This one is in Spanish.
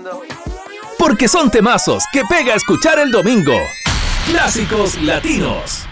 Porque son temazos que pega escuchar el domingo. Clásicos Latinos.